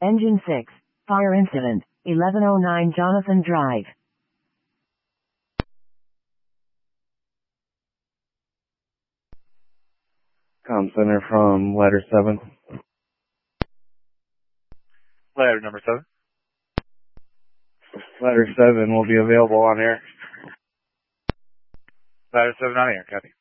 Engine 6. Fire incident. 1109 Jonathan Drive. Com Center from Ladder 7. Ladder number 7. Ladder 7 will be available on air. Ladder 7 on air, copy.